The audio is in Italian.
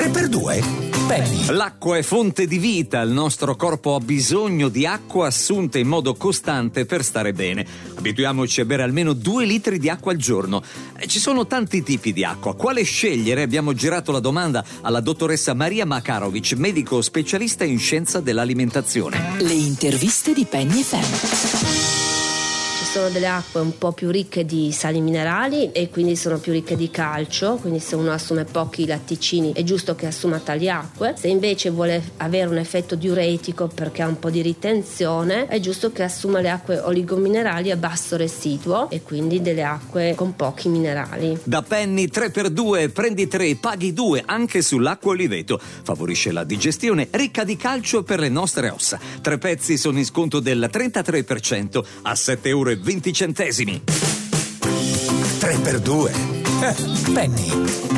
3x2? Penny. L'acqua è fonte di vita, il nostro corpo ha bisogno di acqua assunta in modo costante per stare bene. Abituiamoci a bere almeno 2 litri di acqua al giorno. Ci sono tanti tipi di acqua, quale scegliere? Abbiamo girato la domanda alla dottoressa Maria Makarovic, medico specialista in scienza dell'alimentazione. Le interviste di Penny FM. Sono delle acque un po' più ricche di sali minerali e quindi sono più ricche di calcio, quindi se uno assume pochi latticini è giusto che assuma tali acque. Se invece vuole avere un effetto diuretico perché ha un po' di ritenzione, è giusto che assuma le acque oligominerali a basso residuo e quindi delle acque con pochi minerali. Da Penny 3x2, prendi 3, paghi 2 anche sull'acqua Oliveto. Favorisce la digestione, ricca di calcio per le nostre ossa. 3 pezzi sono in sconto del 33% a €7,20. 3x2. Penny.